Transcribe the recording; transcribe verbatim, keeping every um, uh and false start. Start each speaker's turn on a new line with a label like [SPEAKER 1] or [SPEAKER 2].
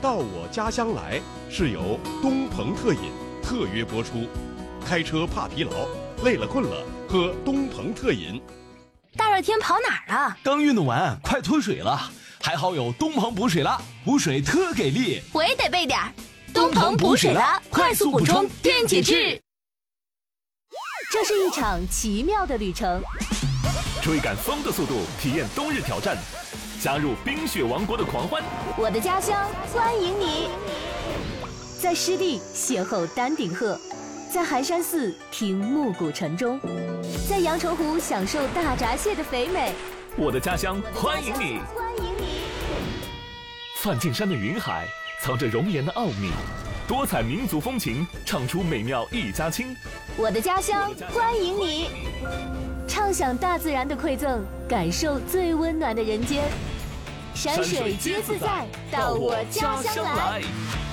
[SPEAKER 1] 到我家乡来是由东鹏特饮特约播出。开车怕疲劳，累了困了，喝东鹏特饮。
[SPEAKER 2] 大热天跑哪儿啊？
[SPEAKER 3] 刚运动完，快脱水了。还好有东鹏补水啦，补水特给力。
[SPEAKER 2] 我也得备点儿。东鹏补水啦，快速补充电解质。
[SPEAKER 4] 这是一场奇妙的旅程，
[SPEAKER 5] 追赶风的速度，体验冬日挑战，加入冰雪王国的狂欢。
[SPEAKER 4] 我的家乡欢迎你，在湿地邂逅丹顶鹤，在寒山寺听暮鼓晨钟，在阳澄湖享受大闸蟹的肥美。
[SPEAKER 5] 我的家乡欢迎你，
[SPEAKER 4] 欢迎你。
[SPEAKER 5] 梵净山的云海藏着容颜的奥秘，多彩民族风情，唱出美妙一家亲。
[SPEAKER 4] 我的家乡欢迎你，畅享大自然的馈赠，感受最温暖的人间。山水皆自在，到我家乡来。